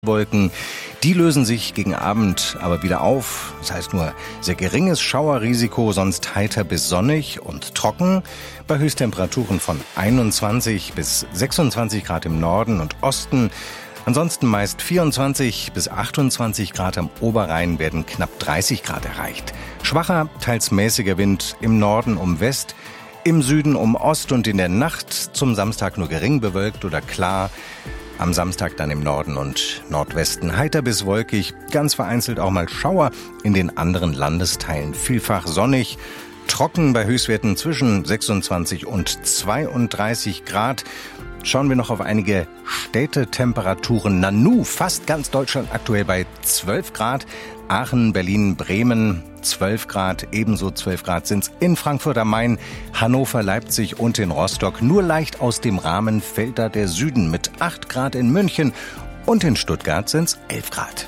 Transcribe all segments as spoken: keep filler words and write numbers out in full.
Wolken, die lösen sich gegen Abend aber wieder auf. Das heißt nur sehr geringes Schauerrisiko, sonst heiter bis sonnig und trocken. Bei Höchsttemperaturen von einundzwanzig bis sechsundzwanzig Grad im Norden und Osten. Ansonsten meist vierundzwanzig bis achtundzwanzig Grad, am Oberrhein werden knapp dreißig Grad erreicht. Schwacher, teils mäßiger Wind im Norden um West, im Süden um Ost und in der Nacht zum Samstag nur gering bewölkt oder klar. Am Samstag dann im Norden und Nordwesten heiter bis wolkig, ganz vereinzelt auch mal Schauer, in den anderen Landesteilen vielfach sonnig, trocken bei Höchstwerten zwischen sechsundzwanzig und zweiunddreißig Grad. Schauen wir noch auf einige Städtetemperaturen. Nanu, fast ganz Deutschland aktuell bei zwölf Grad. Aachen, Berlin, Bremen zwölf Grad. Ebenso zwölf Grad sind's in Frankfurt am Main, Hannover, Leipzig und in Rostock. Nur leicht aus dem Rahmen fällt da der Süden mit acht Grad in München. Und in Stuttgart sind's elf Grad.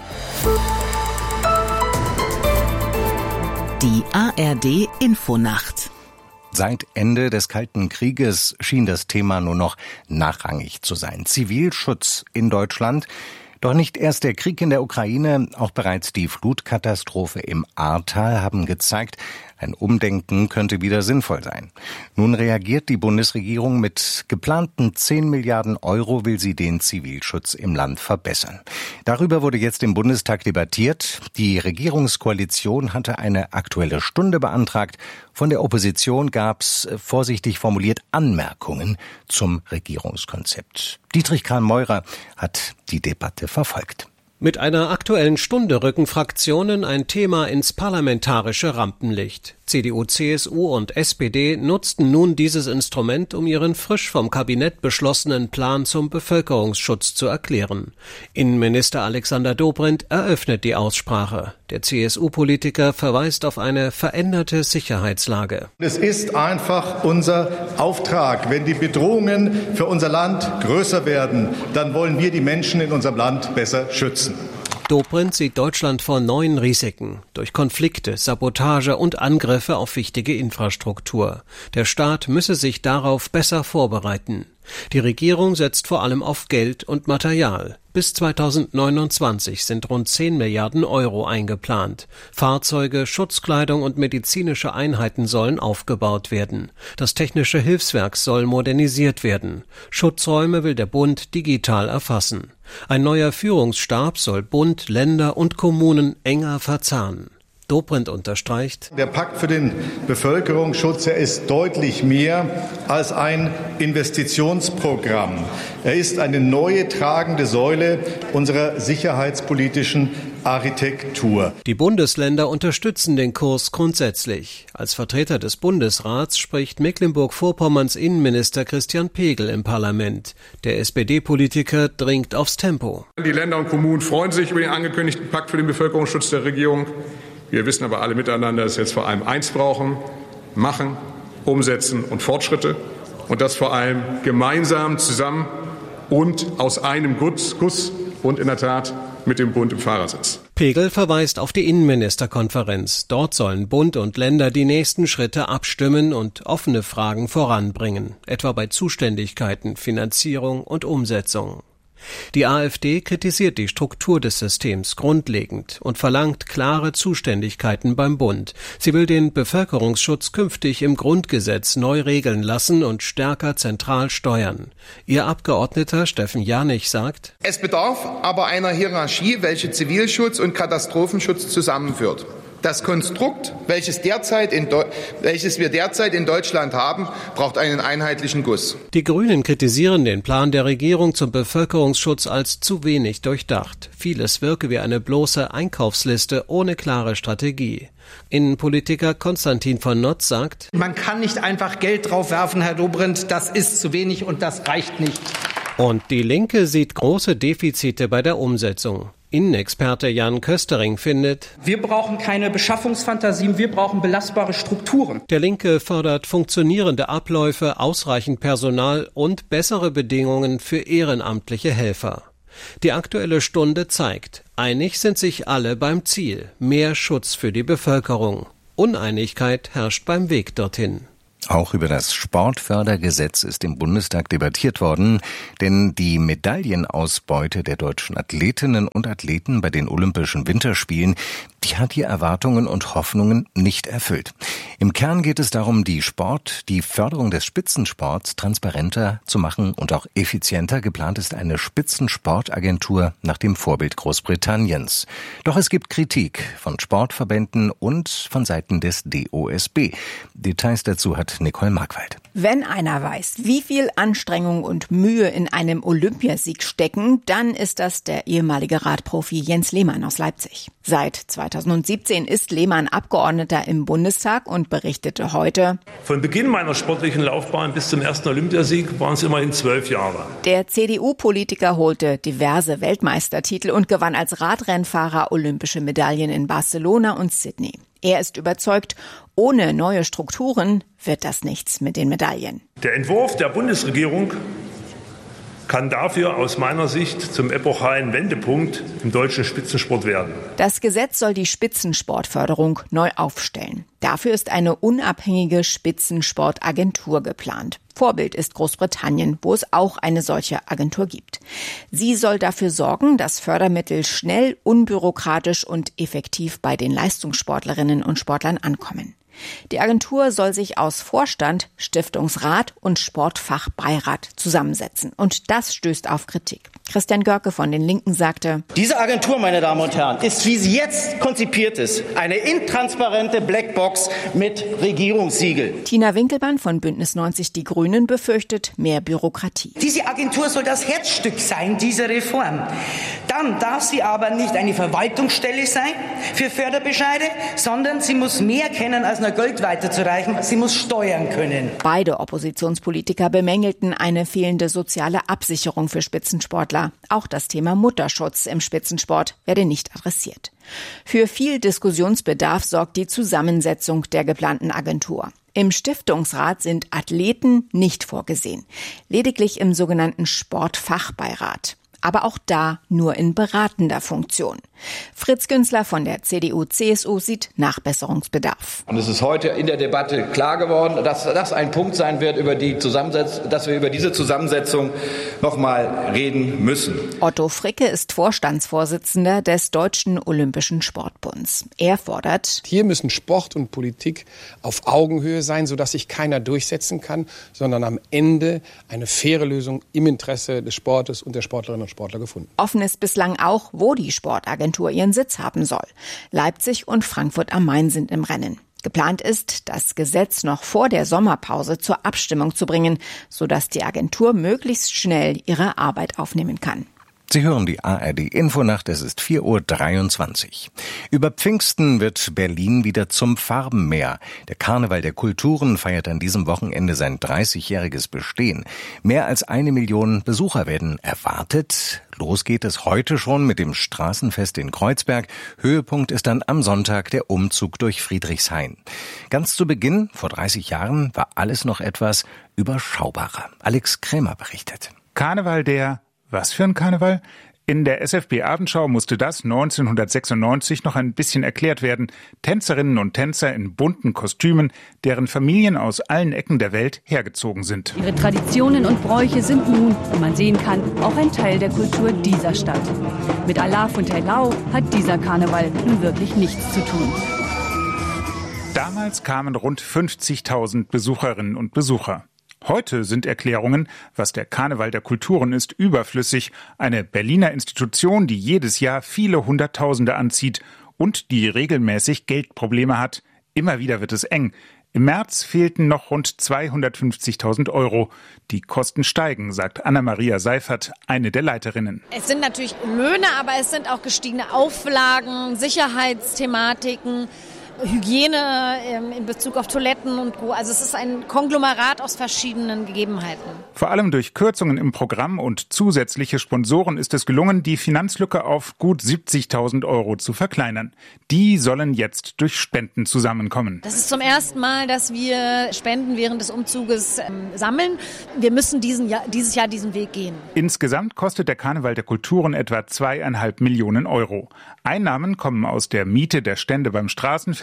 Die A R D Infonacht. Seit Ende des Kalten Krieges schien das Thema nur noch nachrangig zu sein. Zivilschutz in Deutschland. Doch nicht erst der Krieg in der Ukraine, auch bereits die Flutkatastrophe im Ahrtal haben gezeigt, ein Umdenken könnte wieder sinnvoll sein. Nun reagiert die Bundesregierung mit geplanten zehn Milliarden Euro, will sie den Zivilschutz im Land verbessern. Darüber wurde jetzt im Bundestag debattiert. Die Regierungskoalition hatte eine Aktuelle Stunde beantragt. Von der Opposition gab's, vorsichtig formuliert, Anmerkungen zum Regierungskonzept. Dietrich Karl-Meurer hat die Debatte verfolgt. Mit einer Aktuellen Stunde rücken Fraktionen ein Thema ins parlamentarische Rampenlicht. C D U, C S U und S P D nutzten nun dieses Instrument, um ihren frisch vom Kabinett beschlossenen Plan zum Bevölkerungsschutz zu erklären. Innenminister Alexander Dobrindt eröffnet die Aussprache. Der C S U-Politiker verweist auf eine veränderte Sicherheitslage. Es ist einfach unser Auftrag. Wenn die Bedrohungen für unser Land größer werden, dann wollen wir die Menschen in unserem Land besser schützen. Dobrindt sieht Deutschland vor neuen Risiken durch Konflikte, Sabotage und Angriffe auf wichtige Infrastruktur. Der Staat müsse sich darauf besser vorbereiten. Die Regierung setzt vor allem auf Geld und Material. Bis zweitausendneunundzwanzig sind rund zehn Milliarden Euro eingeplant. Fahrzeuge, Schutzkleidung und medizinische Einheiten sollen aufgebaut werden. Das technische Hilfswerk soll modernisiert werden. Schutzräume will der Bund digital erfassen. Ein neuer Führungsstab soll Bund, Länder und Kommunen enger verzahnen. Dobrindt unterstreicht: Der Pakt für den Bevölkerungsschutz, er ist deutlich mehr als ein Investitionsprogramm. Er ist eine neue tragende Säule unserer sicherheitspolitischen Architektur. Die Bundesländer unterstützen den Kurs grundsätzlich. Als Vertreter des Bundesrats spricht Mecklenburg-Vorpommerns Innenminister Christian Pegel im Parlament. Der S P D-Politiker dringt aufs Tempo. Die Länder und Kommunen freuen sich über den angekündigten Pakt für den Bevölkerungsschutz der Regierung. Wir wissen aber alle miteinander, dass wir jetzt vor allem eins brauchen: machen, umsetzen und Fortschritte. Und das vor allem gemeinsam, zusammen und aus einem Guss, Guss und in der Tat mit dem Bund im Fahrersitz. Pegel verweist auf die Innenministerkonferenz. Dort sollen Bund und Länder die nächsten Schritte abstimmen und offene Fragen voranbringen, etwa bei Zuständigkeiten, Finanzierung und Umsetzung. Die AfD kritisiert die Struktur des Systems grundlegend und verlangt klare Zuständigkeiten beim Bund. Sie will den Bevölkerungsschutz künftig im Grundgesetz neu regeln lassen und stärker zentral steuern. Ihr Abgeordneter Steffen Janich sagt: Es bedarf aber einer Hierarchie, welche Zivilschutz und Katastrophenschutz zusammenführt. Das Konstrukt, welches, derzeit in Deu- welches wir derzeit in Deutschland haben, braucht einen einheitlichen Guss. Die Grünen kritisieren den Plan der Regierung zum Bevölkerungsschutz als zu wenig durchdacht. Vieles wirke wie eine bloße Einkaufsliste ohne klare Strategie. Innenpolitiker Konstantin von Notz sagt: Man kann nicht einfach Geld draufwerfen, Herr Dobrindt, das ist zu wenig und das reicht nicht. Und die Linke sieht große Defizite bei der Umsetzung. Innenexperte Jan Köstering findet: Wir brauchen keine Beschaffungsfantasien, wir brauchen belastbare Strukturen. Der Linke fordert funktionierende Abläufe, ausreichend Personal und bessere Bedingungen für ehrenamtliche Helfer. Die Aktuelle Stunde zeigt, einig sind sich alle beim Ziel: mehr Schutz für die Bevölkerung. Uneinigkeit herrscht beim Weg dorthin. Auch über das Sportfördergesetz ist im Bundestag debattiert worden, denn die Medaillenausbeute der deutschen Athletinnen und Athleten bei den Olympischen Winterspielen, die hat die Erwartungen und Hoffnungen nicht erfüllt. Im Kern geht es darum, die Sport, die Förderung des Spitzensports transparenter zu machen und auch effizienter. Geplant ist eine Spitzensportagentur nach dem Vorbild Großbritanniens. Doch es gibt Kritik von Sportverbänden und von Seiten des D O S B. Details dazu hat Nicole Markwald. Wenn einer weiß, wie viel Anstrengung und Mühe in einem Olympiasieg stecken, dann ist das der ehemalige Radprofi Jens Lehmann aus Leipzig. Seit zweitausendsiebzehn ist Lehmann Abgeordneter im Bundestag und berichtete heute: Von Beginn meiner sportlichen Laufbahn bis zum ersten Olympiasieg waren es immerhin zwölf Jahre. Der C D U-Politiker holte diverse Weltmeistertitel und gewann als Radrennfahrer olympische Medaillen in Barcelona und Sydney. Er ist überzeugt, ohne neue Strukturen wird das nichts mit den Medaillen. Der Entwurf der Bundesregierung kann dafür aus meiner Sicht zum epochalen Wendepunkt im deutschen Spitzensport werden. Das Gesetz soll die Spitzensportförderung neu aufstellen. Dafür ist eine unabhängige Spitzensportagentur geplant. Vorbild ist Großbritannien, wo es auch eine solche Agentur gibt. Sie soll dafür sorgen, dass Fördermittel schnell, unbürokratisch und effektiv bei den Leistungssportlerinnen und Sportlern ankommen. Die Agentur soll sich aus Vorstand, Stiftungsrat und Sportfachbeirat zusammensetzen. Und das stößt auf Kritik. Christian Görke von den Linken sagte: Diese Agentur, meine Damen und Herren, ist, wie sie jetzt konzipiert ist, eine intransparente Blackbox mit Regierungssiegel. Tina Winkelmann von Bündnis neunzig Die Grünen befürchtet mehr Bürokratie. Diese Agentur soll das Herzstück sein dieser Reform. Dann darf sie aber nicht eine Verwaltungsstelle sein für Förderbescheide, sondern sie muss mehr kennen als nur Geld weiterzureichen. Sie muss steuern können. Beide Oppositionspolitiker bemängelten eine fehlende soziale Absicherung für Spitzensportler. Auch das Thema Mutterschutz im Spitzensport werde nicht adressiert. Für viel Diskussionsbedarf sorgt die Zusammensetzung der geplanten Agentur. Im Stiftungsrat sind Athleten nicht vorgesehen, lediglich im sogenannten Sportfachbeirat. Aber auch da nur in beratender Funktion. Fritz Günzler von der C D U C S U sieht Nachbesserungsbedarf. Und es ist heute in der Debatte klar geworden, dass das ein Punkt sein wird, über die Zusammensetzung, dass wir über diese Zusammensetzung noch mal reden müssen. Otto Fricke ist Vorstandsvorsitzender des Deutschen Olympischen Sportbunds. Er fordert: Hier müssen Sport und Politik auf Augenhöhe sein, sodass sich keiner durchsetzen kann, sondern am Ende eine faire Lösung im Interesse des Sportes und der Sportlerinnen und Sportler gefunden. Offen ist bislang auch, wo die Sportagentur ihren Sitz haben soll. Leipzig und Frankfurt am Main sind im Rennen. Geplant ist, das Gesetz noch vor der Sommerpause zur Abstimmung zu bringen, sodass die Agentur möglichst schnell ihre Arbeit aufnehmen kann. Sie hören die A R D-Infonacht, es ist vier Uhr dreiundzwanzig. Über Pfingsten wird Berlin wieder zum Farbenmeer. Der Karneval der Kulturen feiert an diesem Wochenende sein dreißigjähriges Bestehen. Mehr als eine Million Besucher werden erwartet. Los geht es heute schon mit dem Straßenfest in Kreuzberg. Höhepunkt ist dann am Sonntag der Umzug durch Friedrichshain. Ganz zu Beginn, vor dreißig Jahren, war alles noch etwas überschaubarer. Alex Krämer berichtet. Karneval der Was für ein Karneval? In der S F B-Abendschau musste das neunzehnhundertsechsundneunzig noch ein bisschen erklärt werden. Tänzerinnen und Tänzer in bunten Kostümen, deren Familien aus allen Ecken der Welt hergezogen sind. Ihre Traditionen und Bräuche sind nun, wie man sehen kann, auch ein Teil der Kultur dieser Stadt. Mit Alaf und Hellau hat dieser Karneval nun wirklich nichts zu tun. Damals kamen rund fünfzigtausend Besucherinnen und Besucher. Heute sind Erklärungen, was der Karneval der Kulturen ist, überflüssig. Eine Berliner Institution, die jedes Jahr viele Hunderttausende anzieht und die regelmäßig Geldprobleme hat. Immer wieder wird es eng. Im März fehlten noch rund zweihundertfünfzigtausend Euro. Die Kosten steigen, sagt Anna-Maria Seifert, eine der Leiterinnen. Es sind natürlich Löhne, aber es sind auch gestiegene Auflagen, Sicherheitsthematiken, Hygiene in Bezug auf Toiletten und Co. Also es ist ein Konglomerat aus verschiedenen Gegebenheiten. Vor allem durch Kürzungen im Programm und zusätzliche Sponsoren ist es gelungen, die Finanzlücke auf gut siebzigtausend Euro zu verkleinern. Die sollen jetzt durch Spenden zusammenkommen. Das ist zum ersten Mal, dass wir Spenden während des Umzuges ähm, sammeln. Wir müssen diesen Jahr, dieses Jahr diesen Weg gehen. Insgesamt kostet der Karneval der Kulturen etwa zweieinhalb Millionen Euro. Einnahmen kommen aus der Miete der Stände beim Straßenfest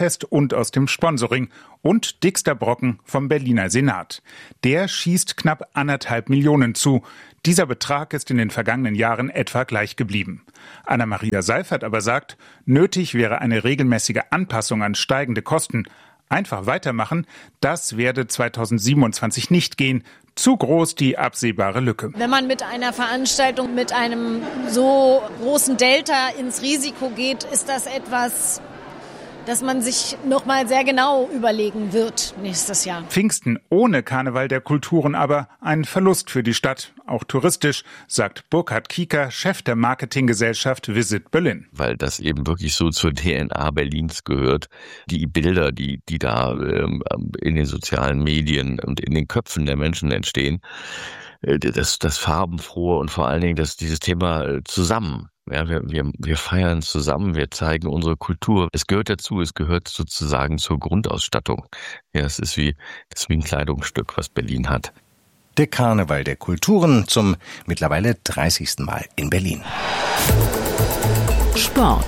Oktoberfest und aus dem Sponsoring und dickster Brocken vom Berliner Senat. Der schießt knapp anderthalb Millionen zu. Dieser Betrag ist in den vergangenen Jahren etwa gleich geblieben. Anna-Maria Seifert aber sagt, nötig wäre eine regelmäßige Anpassung an steigende Kosten. Einfach weitermachen, das werde zweitausendsiebenundzwanzig nicht gehen. Zu groß die absehbare Lücke. Wenn man mit einer Veranstaltung mit einem so großen Delta ins Risiko geht, ist das etwas, das man sich noch mal sehr genau überlegen wird nächstes Jahr. Pfingsten ohne Karneval der Kulturen aber ein Verlust für die Stadt, auch touristisch, sagt Burkhard Kieker, Chef der Marketinggesellschaft Visit Berlin. Weil das eben wirklich so zur D N A Berlins gehört. Die Bilder, die, die da ähm, in den sozialen Medien und in den Köpfen der Menschen entstehen, das, das farbenfrohe und vor allen Dingen das, dieses Thema zusammen. Ja, wir, wir, wir feiern zusammen, wir zeigen unsere Kultur. Es gehört dazu, es gehört sozusagen zur Grundausstattung. Ja, es ist wie, es ist wie ein Kleidungsstück, was Berlin hat. Der Karneval der Kulturen zum mittlerweile dreißigsten Mal in Berlin. Sport.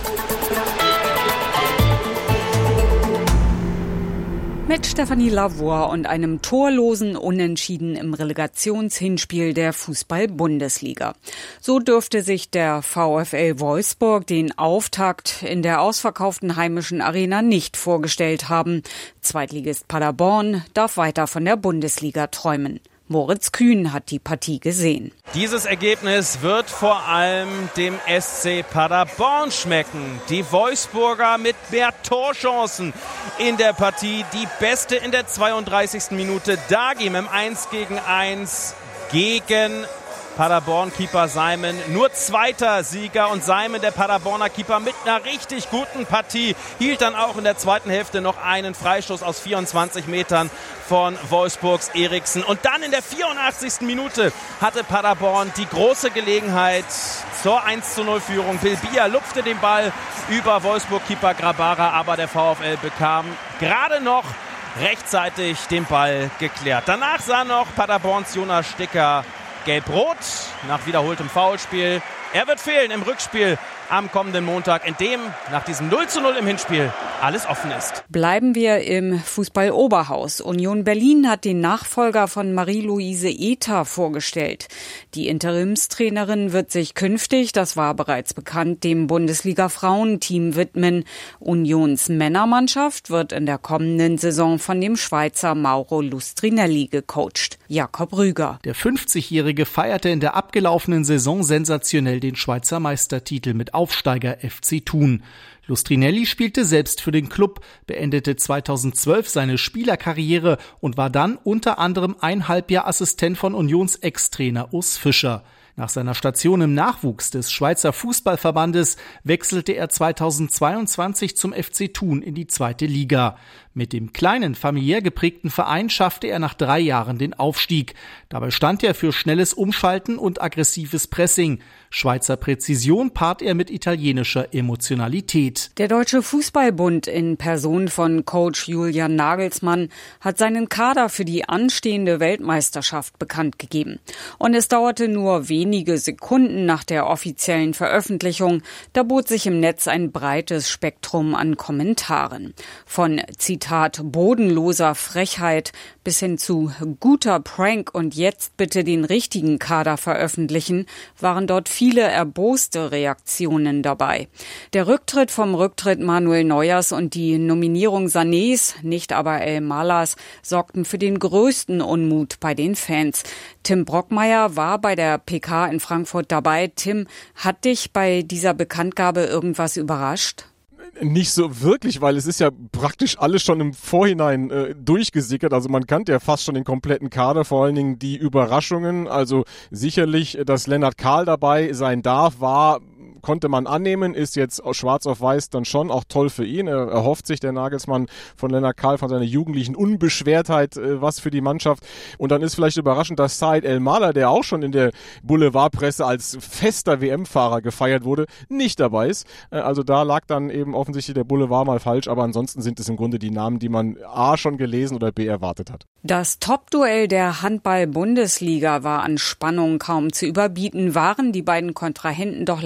Mit Stefanie Lavoie und einem torlosen Unentschieden im Relegationshinspiel der Fußball-Bundesliga. So dürfte sich der VfL Wolfsburg den Auftakt in der ausverkauften heimischen Arena nicht vorgestellt haben. Zweitligist Paderborn darf weiter von der Bundesliga träumen. Moritz Kühn hat die Partie gesehen. Dieses Ergebnis wird vor allem dem S C Paderborn schmecken. Die Wolfsburger mit mehr Torchancen in der Partie. Die beste in der zweiunddreißigsten Minute. Dagim im eins gegen eins gegen Paderborn-Keeper Simon. Nur zweiter Sieger und Simon, der Paderborner Keeper, mit einer richtig guten Partie, hielt dann auch in der zweiten Hälfte noch einen Freistoß aus vierundzwanzig Metern von Wolfsburgs Eriksen. Und dann in der vierundachtzigsten Minute hatte Paderborn die große Gelegenheit zur eins zu null Führung. Bilbia lupfte den Ball über Wolfsburg-Keeper Grabara, aber der VfL bekam gerade noch rechtzeitig den Ball geklärt. Danach sah noch Paderborns Jonas Sticker Gelb-Rot nach wiederholtem Foulspiel. Er wird fehlen im Rückspiel am kommenden Montag, in dem nach diesem null zu null im Hinspiel alles offen ist. Bleiben wir im Fußball-Oberhaus. Union Berlin hat den Nachfolger von Marie-Louise Ether vorgestellt. Die Interimstrainerin wird sich künftig, das war bereits bekannt, dem Bundesliga-Frauenteam widmen. Unions Männermannschaft wird in der kommenden Saison von dem Schweizer Mauro Lustrinelli gecoacht. Jakob Rüger. Der fünfzigjährige feierte in der abgelaufenen Saison sensationell den Schweizer Meistertitel mit Aufsteiger F C Thun. Lustrinelli spielte selbst für den Klub, beendete zweitausendzwölf seine Spielerkarriere und war dann unter anderem ein Halbjahr Assistent von Unions Ex-Trainer Urs Fischer. Nach seiner Station im Nachwuchs des Schweizer Fußballverbandes wechselte er zweitausendzweiundzwanzig zum F C Thun in die zweite Liga. Mit dem kleinen, familiär geprägten Verein schaffte er nach drei Jahren den Aufstieg. Dabei stand er für schnelles Umschalten und aggressives Pressing. Schweizer Präzision paart er mit italienischer Emotionalität. Der Deutsche Fußballbund in Person von Coach Julian Nagelsmann hat seinen Kader für die anstehende Weltmeisterschaft bekannt gegeben. Und es dauerte nur wenige Sekunden nach der offiziellen Veröffentlichung. Da bot sich im Netz ein breites Spektrum an Kommentaren. Von Zitat bodenloser Frechheit bis hin zu guter Prank und jetzt bitte den richtigen Kader veröffentlichen, waren dort viele erboste Reaktionen dabei. Der Rücktritt vom Rücktritt Manuel Neuers und die Nominierung Sanés, nicht aber El Malas, sorgten für den größten Unmut bei den Fans. Tim Brockmeier war bei der P K in Frankfurt dabei. Tim, hat dich bei dieser Bekanntgabe irgendwas überrascht? Nicht so wirklich, weil es ist ja praktisch alles schon im Vorhinein äh, durchgesickert. Also man kannte ja fast schon den kompletten Kader, vor allen Dingen die Überraschungen. Also sicherlich, dass Lennart Kahl dabei sein darf, war konnte man annehmen, ist jetzt schwarz auf weiß dann schon auch toll für ihn. Er erhofft sich, der Nagelsmann, von Lennart Kahl, von seiner jugendlichen Unbeschwertheit äh, was für die Mannschaft. Und dann ist vielleicht überraschend, dass Said El Mala, der auch schon in der Boulevardpresse als fester W M-Fahrer gefeiert wurde, nicht dabei ist. Äh, also da lag dann eben offensichtlich der Boulevard mal falsch, aber ansonsten sind es im Grunde die Namen, die man A schon gelesen oder B erwartet hat. Das Top-Duell der Handball-Bundesliga war an Spannung kaum zu überbieten, waren die beiden Kontrahenten doch lange Zeit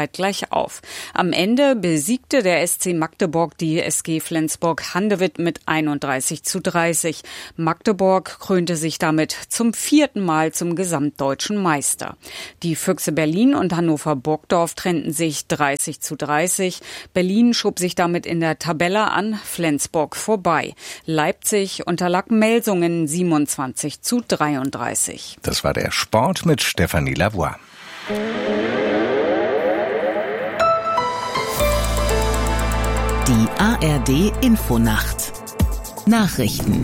zeitgleich auf. Am Ende besiegte der S C Magdeburg die S G Flensburg-Handewitt mit einunddreißig zu dreißig. Magdeburg krönte sich damit zum vierten Mal zum gesamtdeutschen Meister. Die Füchse Berlin und Hannover Burgdorf trennten sich dreißig zu dreißig. Berlin schob sich damit in der Tabelle an Flensburg vorbei. Leipzig unterlag Melsungen siebenundzwanzig zu dreiunddreißig. Das war der Sport mit Stefanie Lavoie. Die A R D Infonacht. Nachrichten.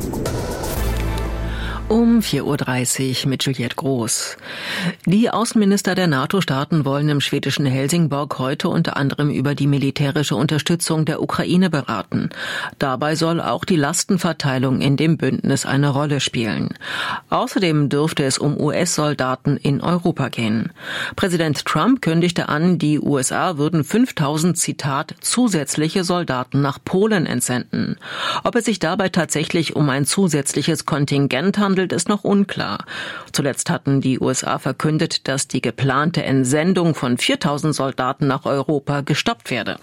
Um vier Uhr dreißig mit Juliette Groß. Die Außenminister der NATO-Staaten wollen im schwedischen Helsingborg heute unter anderem über die militärische Unterstützung der Ukraine beraten. Dabei soll auch die Lastenverteilung in dem Bündnis eine Rolle spielen. Außerdem dürfte es um U S-Soldaten in Europa gehen. Präsident Trump kündigte an, die U S A würden fünftausend, Zitat, zusätzliche Soldaten nach Polen entsenden. Ob es sich dabei tatsächlich um ein zusätzliches Kontingent handelt, ist noch unklar. Zuletzt hatten die U S A verkündet, dass die geplante Entsendung von viertausend Soldaten nach Europa gestoppt werde.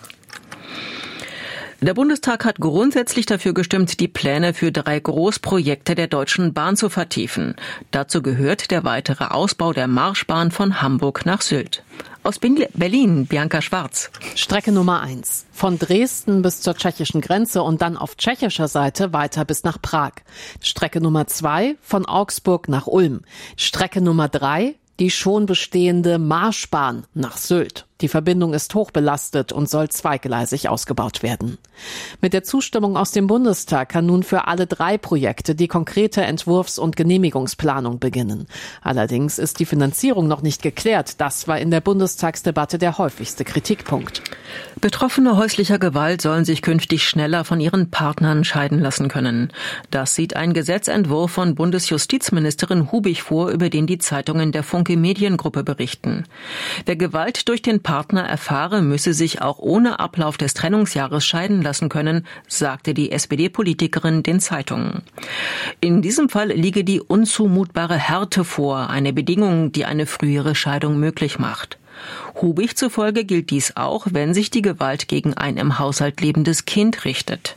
Der Bundestag hat grundsätzlich dafür gestimmt, die Pläne für drei Großprojekte der Deutschen Bahn zu vertiefen. Dazu gehört der weitere Ausbau der Marschbahn von Hamburg nach Sylt. Aus Berlin, Bianca Schwarz. Strecke Nummer eins. Von Dresden bis zur tschechischen Grenze und dann auf tschechischer Seite weiter bis nach Prag. Strecke Nummer zwei. Von Augsburg nach Ulm. Strecke Nummer drei. Die schon bestehende Marschbahn nach Sylt. Die Verbindung ist hochbelastet und soll zweigleisig ausgebaut werden. Mit der Zustimmung aus dem Bundestag kann nun für alle drei Projekte die konkrete Entwurfs- und Genehmigungsplanung beginnen. Allerdings ist die Finanzierung noch nicht geklärt. Das war in der Bundestagsdebatte der häufigste Kritikpunkt. Betroffene häuslicher Gewalt sollen sich künftig schneller von ihren Partnern scheiden lassen können. Das sieht ein Gesetzentwurf von Bundesjustizministerin Hubig vor, über den die Zeitungen der Funke Mediengruppe berichten. Wer Gewalt durch den Partner erfahre, müsse sich auch ohne Ablauf des Trennungsjahres scheiden lassen können, sagte die S P D-Politikerin den Zeitungen. In diesem Fall liege die unzumutbare Härte vor, eine Bedingung, die eine frühere Scheidung möglich macht. Hubig zufolge gilt dies auch, wenn sich die Gewalt gegen ein im Haushalt lebendes Kind richtet.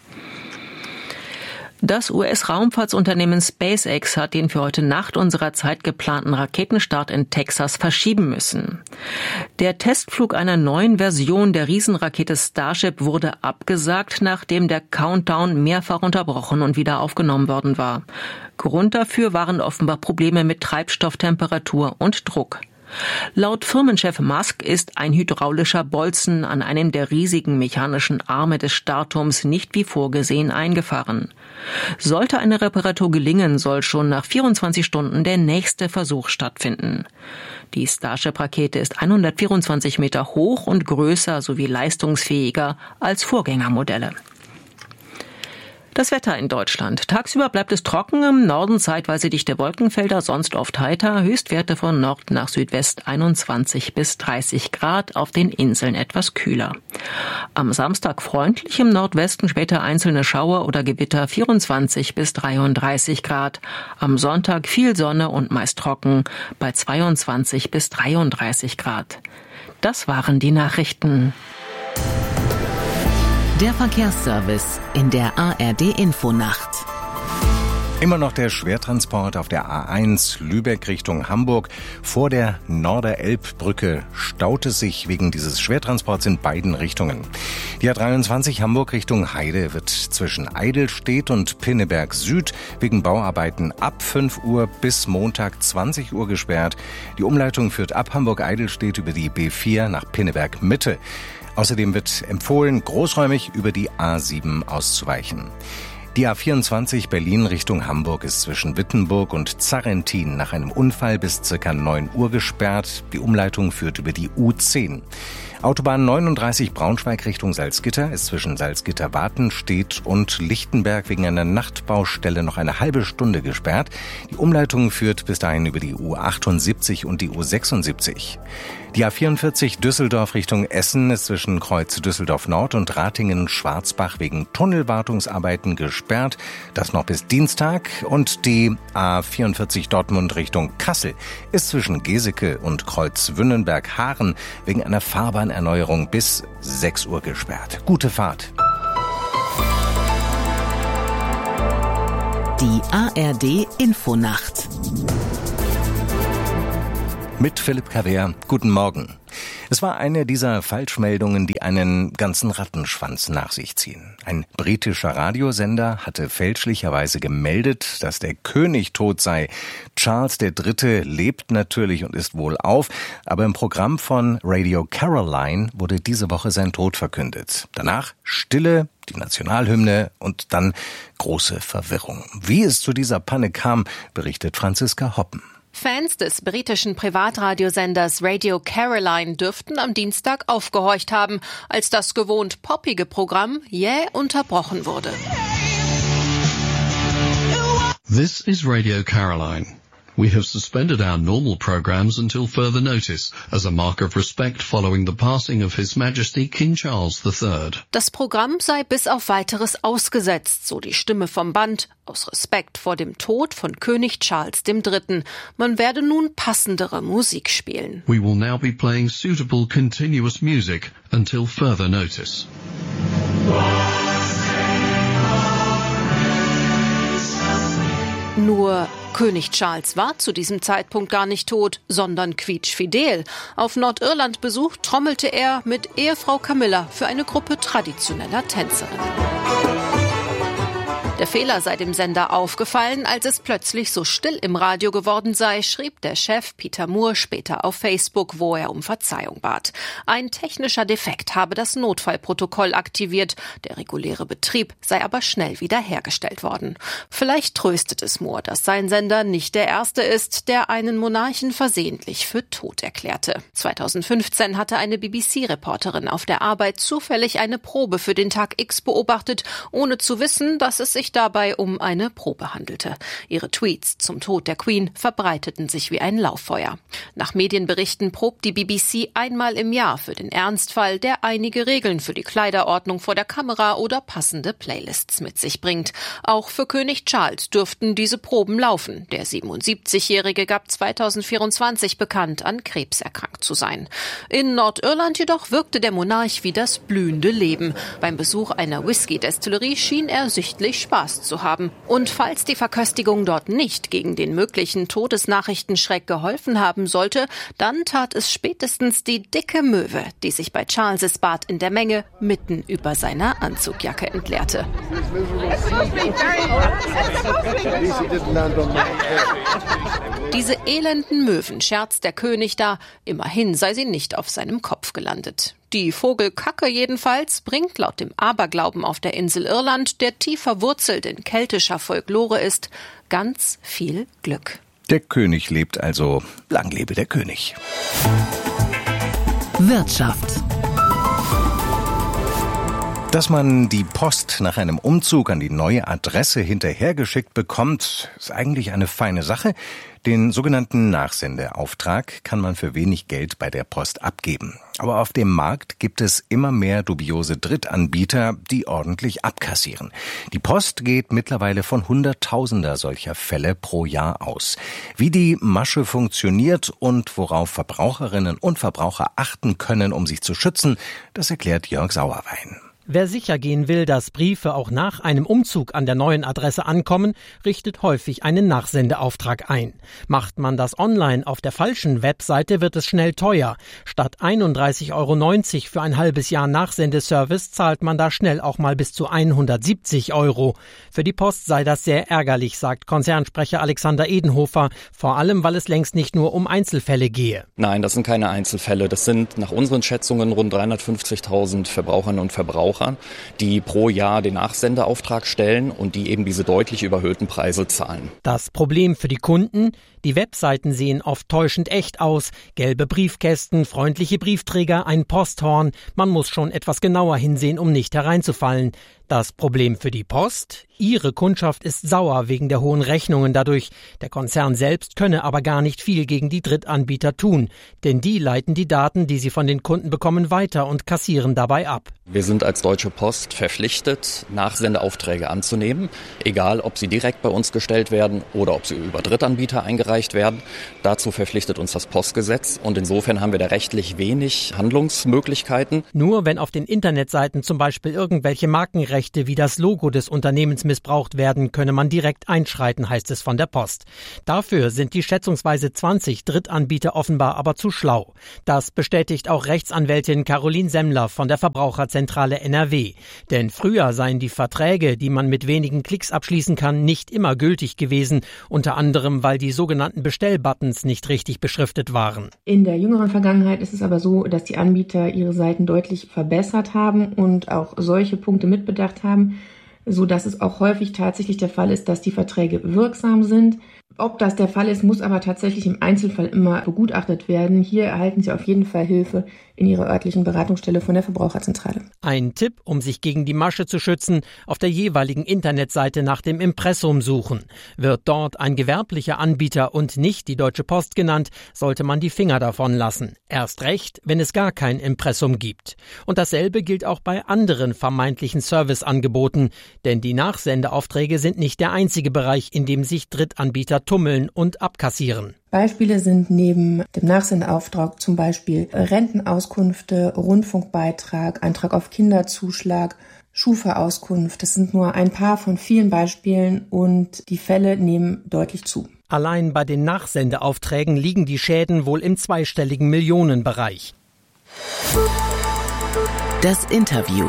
Das U S-Raumfahrtsunternehmen SpaceX hat den für heute Nacht unserer Zeit geplanten Raketenstart in Texas verschieben müssen. Der Testflug einer neuen Version der Riesenrakete Starship wurde abgesagt, nachdem der Countdown mehrfach unterbrochen und wieder aufgenommen worden war. Grund dafür waren offenbar Probleme mit Treibstofftemperatur und Druck. Laut Firmenchef Musk ist ein hydraulischer Bolzen an einem der riesigen mechanischen Arme des Startturms nicht wie vorgesehen eingefahren. Sollte eine Reparatur gelingen, soll schon nach vierundzwanzig Stunden der nächste Versuch stattfinden. Die Starship-Rakete ist hundertvierundzwanzig Meter hoch und größer sowie leistungsfähiger als Vorgängermodelle. Das Wetter in Deutschland. Tagsüber bleibt es trocken, im Norden zeitweise dichte Wolkenfelder, sonst oft heiter. Höchstwerte von Nord nach Südwest einundzwanzig bis dreißig Grad, auf den Inseln etwas kühler. Am Samstag freundlich, im Nordwesten später einzelne Schauer oder Gewitter, vierundzwanzig bis dreiunddreißig Grad. Am Sonntag viel Sonne und meist trocken, bei zweiundzwanzig bis dreiunddreißig Grad. Das waren die Nachrichten. Der Verkehrsservice in der A R D Infonacht. Immer noch der Schwertransport auf der A eins Lübeck Richtung Hamburg. Vor der Norderelbbrücke staut es sich wegen dieses Schwertransports in beiden Richtungen. Die A dreiundzwanzig Hamburg Richtung Heide wird zwischen Eidelstedt und Pinneberg Süd wegen Bauarbeiten ab fünf Uhr bis Montag zwanzig Uhr gesperrt. Die Umleitung führt ab Hamburg-Eidelstedt über die B vier nach Pinneberg Mitte. Außerdem wird empfohlen, großräumig über die A sieben auszuweichen. Die A vierundzwanzig Berlin Richtung Hamburg ist zwischen Wittenburg und Zarrentin nach einem Unfall bis ca. neun Uhr gesperrt. Die Umleitung führt über die U zehn. Autobahn neununddreißig Braunschweig Richtung Salzgitter ist zwischen Salzgitter-Watenstedt und Lichtenberg wegen einer Nachtbaustelle noch eine halbe Stunde gesperrt. Die Umleitung führt bis dahin über die U achtundsiebzig und die U sechsundsiebzig. Die A vierundvierzig Düsseldorf Richtung Essen ist zwischen Kreuz Düsseldorf Nord und Ratingen-Schwarzbach wegen Tunnelwartungsarbeiten gesperrt. Das noch bis Dienstag. Und die A vierundvierzig Dortmund Richtung Kassel ist zwischen Geseke und Kreuz Wünnenberg-Haaren wegen einer Fahrbahn Bahnerneuerung bis sechs Uhr gesperrt. Gute Fahrt. Die A R D Infonacht. Mit Philipp Kaver. Guten Morgen. Es war eine dieser Falschmeldungen, die einen ganzen Rattenschwanz nach sich ziehen. Ein britischer Radiosender hatte fälschlicherweise gemeldet, dass der König tot sei. Charles der Dritte lebt natürlich und ist wohlauf, aber im Programm von Radio Caroline wurde diese Woche sein Tod verkündet. Danach Stille, die Nationalhymne und dann große Verwirrung. Wie es zu dieser Panne kam, berichtet Franziska Hoppen. Fans des britischen Privatradiosenders Radio Caroline dürften am Dienstag aufgehorcht haben, als das gewohnt poppige Programm jäh unterbrochen wurde. This is Radio Caroline. We have suspended our normal programs until further notice, as a mark of respect following the passing of His Majesty King Charles the Third. Das Programm sei bis auf Weiteres ausgesetzt, so die Stimme vom Band, aus Respekt vor dem Tod von König Charles der Dritte. Man werde nun passendere Musik spielen. We will now be playing suitable continuous music until further notice. Nur König Charles war zu diesem Zeitpunkt gar nicht tot, sondern quietschfidel. Auf Nordirland-Besuch trommelte er mit Ehefrau Camilla für eine Gruppe traditioneller Tänzerinnen. Der Fehler sei dem Sender aufgefallen, als es plötzlich so still im Radio geworden sei, schrieb der Chef Peter Moore später auf Facebook, wo er um Verzeihung bat. Ein technischer Defekt habe das Notfallprotokoll aktiviert, der reguläre Betrieb sei aber schnell wiederhergestellt worden. Vielleicht tröstet es Moore, dass sein Sender nicht der erste ist, der einen Monarchen versehentlich für tot erklärte. zweitausendfünfzehn hatte eine B B C-Reporterin auf der Arbeit zufällig eine Probe für den Tag X beobachtet, ohne zu wissen, dass es sich dabei um eine Probe handelte. Ihre Tweets zum Tod der Queen verbreiteten sich wie ein Lauffeuer. Nach Medienberichten probt die B B C einmal im Jahr für den Ernstfall, der einige Regeln für die Kleiderordnung vor der Kamera oder passende Playlists mit sich bringt. Auch für König Charles dürften diese Proben laufen. Der siebenundsiebzigjährige gab zweitausendvierundzwanzig bekannt, an Krebs erkrankt zu sein. In Nordirland jedoch wirkte der Monarch wie das blühende Leben. Beim Besuch einer Whisky-Destillerie schien er sichtlich Spaß zu haben. Und falls die Verköstigung dort nicht gegen den möglichen Todesnachrichtenschreck geholfen haben sollte, dann tat es spätestens die dicke Möwe, die sich bei Charles' Bad in der Menge mitten über seiner Anzugjacke entleerte. Diese elenden Möwen scherzt der König da, immerhin sei sie nicht auf seinem Kopf gelandet. Die Vogelkacke jedenfalls bringt laut dem Aberglauben auf der Insel Irland, der tief verwurzelt in keltischer Folklore ist, ganz viel Glück. Der König lebt also. Lang lebe der König. Wirtschaft. Dass man die Post nach einem Umzug an die neue Adresse hinterhergeschickt bekommt, ist eigentlich eine feine Sache. Den sogenannten Nachsendeauftrag kann man für wenig Geld bei der Post abgeben. Aber auf dem Markt gibt es immer mehr dubiose Drittanbieter, die ordentlich abkassieren. Die Post geht mittlerweile von Hunderttausender solcher Fälle pro Jahr aus. Wie die Masche funktioniert und worauf Verbraucherinnen und Verbraucher achten können, um sich zu schützen, das erklärt Jörg Sauerwein. Wer sicher gehen will, dass Briefe auch nach einem Umzug an der neuen Adresse ankommen, richtet häufig einen Nachsendeauftrag ein. Macht man das online auf der falschen Webseite, wird es schnell teuer. Statt einunddreißig Euro neunzig für ein halbes Jahr Nachsendeservice zahlt man da schnell auch mal bis zu hundertsiebzig Euro. Für die Post sei das sehr ärgerlich, sagt Konzernsprecher Alexander Edenhofer, vor allem weil es längst nicht nur um Einzelfälle gehe. Nein, das sind keine Einzelfälle. Das sind nach unseren Schätzungen rund dreihundertfünfzigtausend Verbraucherinnen und Verbraucher, die pro Jahr den Nachsendeauftrag stellen und die eben diese deutlich überhöhten Preise zahlen. Das Problem für die Kunden: Die Webseiten sehen oft täuschend echt aus. Gelbe Briefkästen, freundliche Briefträger, ein Posthorn. Man muss schon etwas genauer hinsehen, um nicht hereinzufallen. Das Problem für die Post: Ihre Kundschaft ist sauer wegen der hohen Rechnungen dadurch. Der Konzern selbst könne aber gar nicht viel gegen die Drittanbieter tun. Denn die leiten die Daten, die sie von den Kunden bekommen, weiter und kassieren dabei ab. Wir sind als Deutsche Post verpflichtet, Nachsendeaufträge anzunehmen. Egal, ob sie direkt bei uns gestellt werden oder ob sie über Drittanbieter eingereicht eingereicht werden. Dazu verpflichtet uns das Postgesetz und insofern haben wir da rechtlich wenig Handlungsmöglichkeiten. Nur wenn auf den Internetseiten zum Beispiel irgendwelche Markenrechte wie das Logo des Unternehmens missbraucht werden, könne man direkt einschreiten, heißt es von der Post. Dafür sind die schätzungsweise zwanzig Drittanbieter offenbar aber zu schlau. Das bestätigt auch Rechtsanwältin Caroline Semmler von der Verbraucherzentrale N R W. Denn früher seien die Verträge, die man mit wenigen Klicks abschließen kann, nicht immer gültig gewesen, unter anderem, weil die sogenannten Bestellbuttons nicht richtig beschriftet waren. In der jüngeren Vergangenheit ist es aber so, dass die Anbieter ihre Seiten deutlich verbessert haben und auch solche Punkte mitbedacht haben, so dass es auch häufig tatsächlich der Fall ist, dass die Verträge wirksam sind. Ob das der Fall ist, muss aber tatsächlich im Einzelfall immer begutachtet werden. Hier erhalten Sie auf jeden Fall Hilfe in Ihrer örtlichen Beratungsstelle von der Verbraucherzentrale. Ein Tipp, um sich gegen die Masche zu schützen, auf der jeweiligen Internetseite nach dem Impressum suchen. Wird dort ein gewerblicher Anbieter und nicht die Deutsche Post genannt, sollte man die Finger davon lassen. Erst recht, wenn es gar kein Impressum gibt. Und dasselbe gilt auch bei anderen vermeintlichen Serviceangeboten, denn die Nachsendeaufträge sind nicht der einzige Bereich, in dem sich Drittanbieter tummeln und abkassieren. Beispiele sind neben dem Nachsendeauftrag zum Beispiel Rentenauskünfte, Rundfunkbeitrag, Antrag auf Kinderzuschlag, Schufa-Auskunft. Das sind nur ein paar von vielen Beispielen und die Fälle nehmen deutlich zu. Allein bei den Nachsendeaufträgen liegen die Schäden wohl im zweistelligen Millionenbereich. Das Interview.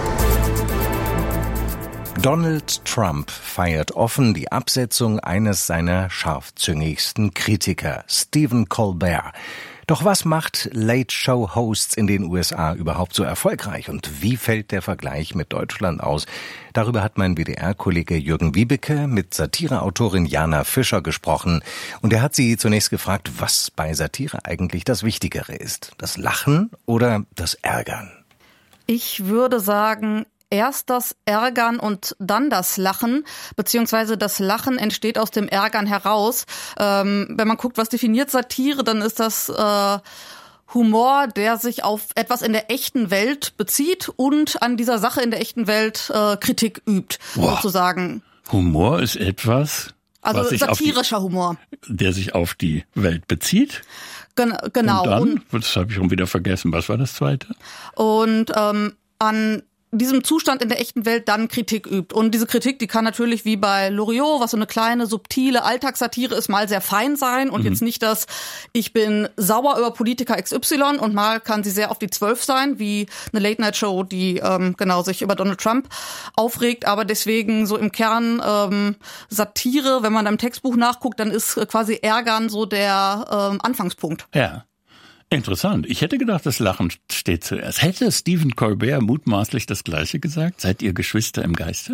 Donald Trump feiert offen die Absetzung eines seiner scharfzüngigsten Kritiker, Stephen Colbert. Doch was macht Late-Show-Hosts in den U S A überhaupt so erfolgreich und wie fällt der Vergleich mit Deutschland aus? Darüber hat mein W D R-Kollege Jürgen Wiebeke mit Satireautorin Jana Fischer gesprochen und er hat sie zunächst gefragt, was bei Satire eigentlich das Wichtigere ist, das Lachen oder das Ärgern? Ich würde sagen, erst das Ärgern und dann das Lachen, beziehungsweise das Lachen entsteht aus dem Ärgern heraus. Ähm, wenn man guckt, was definiert Satire, dann ist das äh, Humor, der sich auf etwas in der echten Welt bezieht und an dieser Sache in der echten Welt äh, Kritik übt, Boah. sozusagen. Humor ist etwas, also was sich satirischer auf die, Humor, der sich auf die Welt bezieht. Gen- genau. Und dann, und, das habe ich schon wieder vergessen, was war das Zweite? Und ähm, an diesem Zustand in der echten Welt dann Kritik übt. Und diese Kritik, die kann natürlich wie bei Loriot, was so eine kleine, subtile Alltagssatire ist, mal sehr fein sein und mhm. jetzt nicht das, ich bin sauer über Politiker X Y und mal kann sie sehr auf die Zwölf sein, wie eine Late-Night-Show, die ähm, genau sich über Donald Trump aufregt. Aber deswegen so im Kern ähm, Satire, wenn man da im Textbuch nachguckt, dann ist quasi Ärgern so der ähm, Anfangspunkt. Ja. Interessant. Ich hätte gedacht, das Lachen steht zuerst. Hätte Stephen Colbert mutmaßlich das Gleiche gesagt? Seid ihr Geschwister im Geiste?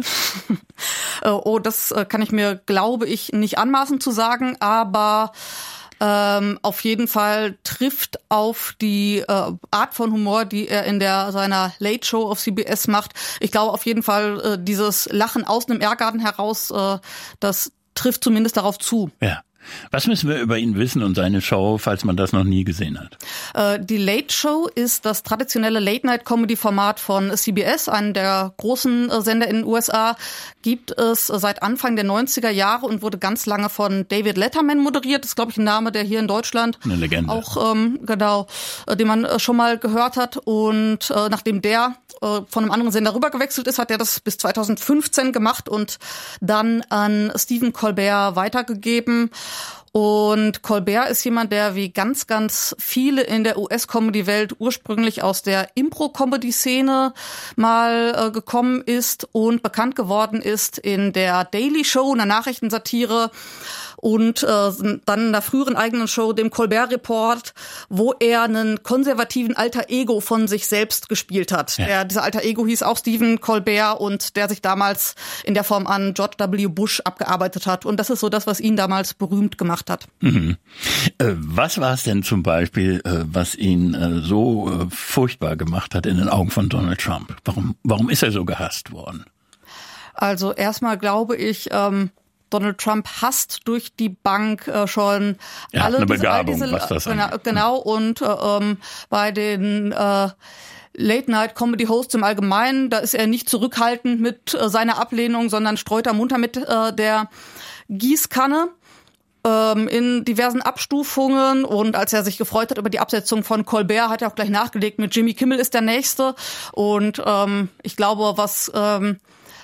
Oh, das kann ich mir, glaube ich, nicht anmaßen zu sagen, aber ähm, auf jeden Fall trifft auf die äh, Art von Humor, die er in der seiner Late Show auf C B S macht. Ich glaube auf jeden Fall, äh, dieses Lachen aus einem Ärgern heraus, äh, das trifft zumindest darauf zu. Ja. Was müssen wir über ihn wissen und seine Show, falls man das noch nie gesehen hat? Äh, die Late Show ist das traditionelle Late-Night-Comedy-Format von C B S, einem der großen äh, Sender in den U S A. Gibt es äh, seit Anfang der neunziger Jahre und wurde ganz lange von David Letterman moderiert. Das ist, glaube ich, ein Name, der hier in Deutschland eine Legende. auch ähm, genau, äh, den man äh, schon mal gehört hat. Und äh, nachdem der äh, von einem anderen Sender rübergewechselt ist, hat er das bis zweitausendfünfzehn gemacht und dann an Stephen Colbert weitergegeben. Und Colbert ist jemand, der wie ganz, ganz viele in der U S-Comedy-Welt ursprünglich aus der Impro-Comedy-Szene mal äh, gekommen ist und bekannt geworden ist in der Daily Show, einer Nachrichtensatire, und äh, dann in der früheren eigenen Show, dem Colbert Report, wo er einen konservativen Alter Ego von sich selbst gespielt hat. Ja. Der, dieser Alter Ego hieß auch Stephen Colbert und der sich damals in der Form an George W. Bush abgearbeitet hat. Und das ist so das, was ihn damals berühmt gemacht hat. Mhm. Äh, was war es denn zum Beispiel, äh, was ihn äh, so äh, furchtbar gemacht hat in den Augen von Donald Trump? Warum, warum ist er so gehasst worden? Also erstmal glaube ich, ähm, Donald Trump hasst durch die Bank äh, schon er alle hat eine diese, Begabung, all diese, was das genau, genau und äh, ähm, bei den äh, Late-Night-Comedy-Hosts im Allgemeinen, da ist er nicht zurückhaltend mit äh, seiner Ablehnung, sondern streut er munter mit äh, der Gießkanne. ähm, in diversen Abstufungen. Und als er sich gefreut hat über die Absetzung von Colbert, hat er auch gleich nachgelegt mit Jimmy Kimmel ist der Nächste. Und ähm, ich glaube, was ähm,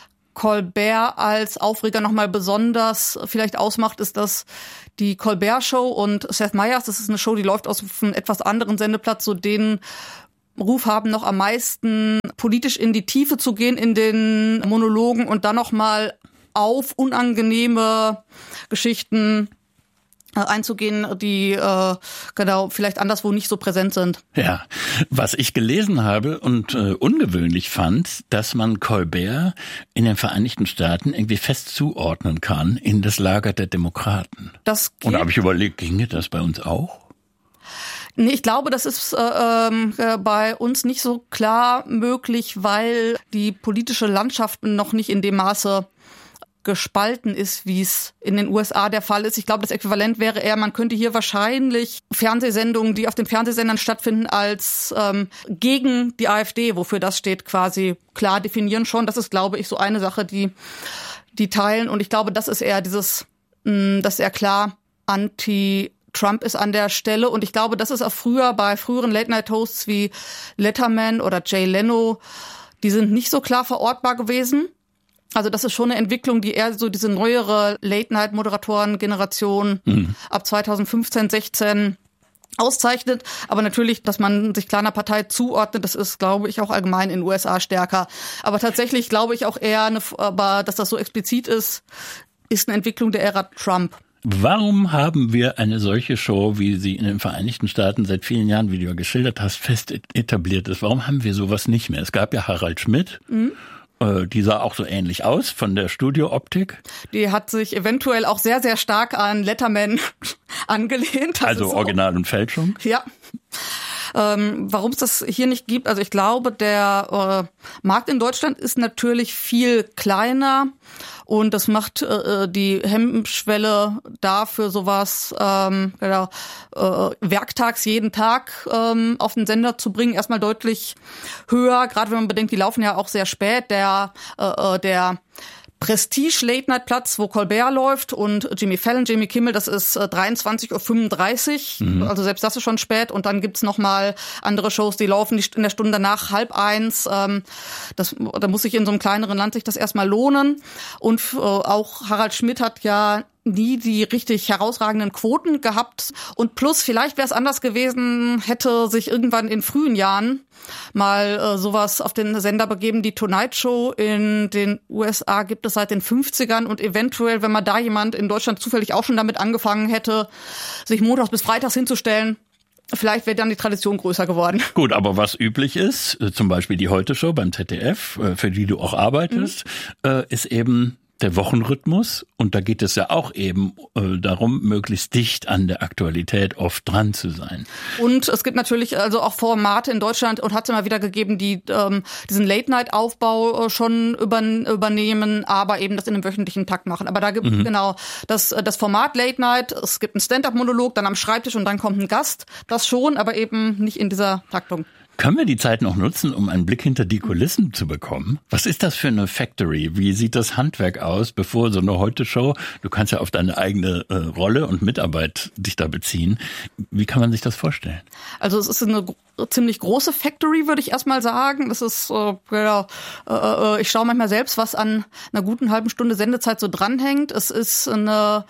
Colbert als Aufreger nochmal besonders vielleicht ausmacht, ist, dass die Colbert Show und Seth Meyers, das ist eine Show, die läuft aus einem etwas anderen Sendeplatz, so den Ruf haben, noch am meisten politisch in die Tiefe zu gehen in den Monologen und dann nochmal auf unangenehme Geschichten einzugehen, die äh, genau vielleicht anderswo nicht so präsent sind. Ja, was ich gelesen habe und äh, ungewöhnlich fand, dass man Colbert in den Vereinigten Staaten irgendwie fest zuordnen kann in das Lager der Demokraten. Das geht. Und da habe ich überlegt, ginge das bei uns auch? Nee, ich glaube, das ist äh, äh, bei uns nicht so klar möglich, weil die politische Landschaft noch nicht in dem Maße gespalten ist, wie es in den U S A der Fall ist. Ich glaube, das Äquivalent wäre eher, man könnte hier wahrscheinlich Fernsehsendungen, die auf den Fernsehsendern stattfinden, als ähm, gegen die AfD, wofür das steht, quasi klar definieren schon. Das ist, glaube ich, so eine Sache, die die teilen. Und ich glaube, das ist eher dieses, mh, dass er klar anti-Trump ist an der Stelle. Und ich glaube, das ist auch früher bei früheren Late-Night-Hosts wie Letterman oder Jay Leno, die sind nicht so klar verortbar gewesen. Also das ist schon eine Entwicklung, die eher so diese neuere Late-Night-Moderatoren-Generation mhm. ab zweitausendfünfzehn, sechzehn auszeichnet. Aber natürlich, dass man sich kleiner Partei zuordnet, das ist, glaube ich, auch allgemein in den U S A stärker. Aber tatsächlich glaube ich auch eher, eine, aber dass das so explizit ist, ist eine Entwicklung der Ära Trump. Warum haben wir eine solche Show, wie sie in den Vereinigten Staaten seit vielen Jahren, wie du ja geschildert hast, fest etabliert ist? Warum haben wir sowas nicht mehr? Es gab ja Harald Schmidt. Mhm. Die sah auch so ähnlich aus von der Studiooptik. Die hat sich eventuell auch sehr, sehr stark an Letterman angelehnt. Das also Original und Fälschung? Ja. Ähm, warum es das hier nicht gibt, also ich glaube, der äh, Markt in Deutschland ist natürlich viel kleiner und das macht äh, die Hemmschwelle dafür sowas ähm, genau, äh, werktags jeden Tag ähm, auf den Sender zu bringen, erstmal deutlich höher, gerade wenn man bedenkt, die laufen ja auch sehr spät, der äh, der Prestige-Late-Night-Platz, wo Colbert läuft und Jimmy Fallon, Jimmy Kimmel, das ist äh, dreiundzwanzig Uhr fünfunddreißig, mhm. also selbst das ist schon spät und dann gibt's noch mal andere Shows, die laufen die in der Stunde danach halb eins, ähm, das, da muss sich in so einem kleineren Land sich das erstmal lohnen und äh, auch Harald Schmidt hat ja nie die richtig herausragenden Quoten gehabt und plus vielleicht wäre es anders gewesen, hätte sich irgendwann in frühen Jahren mal äh, sowas auf den Sender begeben. Die Tonight Show in den U S A gibt es seit den fünfzigern und eventuell, wenn man da jemand in Deutschland zufällig auch schon damit angefangen hätte, sich montags bis freitags hinzustellen, vielleicht wäre dann die Tradition größer geworden. Gut, aber was üblich ist, zum Beispiel die Heute-Show beim Z D F, für die du auch arbeitest, mhm. ist eben der Wochenrhythmus. Und da geht es ja auch eben äh, darum, möglichst dicht an der Aktualität oft dran zu sein. Und es gibt natürlich also auch Formate in Deutschland und hat es immer wieder gegeben, die ähm, diesen Late-Night-Aufbau äh, schon über, übernehmen, aber eben das in einem wöchentlichen Takt machen. Aber da gibt es mhm. genau das, das Format Late-Night, es gibt einen Stand-Up-Monolog, dann am Schreibtisch und dann kommt ein Gast. Das schon, aber eben nicht in dieser Taktung. Können wir die Zeit noch nutzen, um einen Blick hinter die Kulissen zu bekommen? Was ist das für eine Factory? Wie sieht das Handwerk aus, bevor so eine Heute-Show, du kannst ja auf deine eigene äh, Rolle und Mitarbeit dich da beziehen. Wie kann man sich das vorstellen? Also es ist eine ziemlich große Factory, würde ich erstmal sagen. Das ist, äh, ja, äh, ich schaue manchmal selbst, was an einer guten halben Stunde Sendezeit so dranhängt. Es ist ein